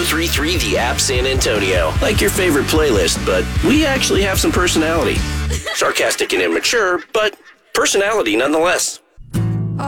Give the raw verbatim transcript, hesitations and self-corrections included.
ten thirty-three The App San Antonio. Like your favorite playlist, but we actually have some personality. Sarcastic and immature, but personality nonetheless.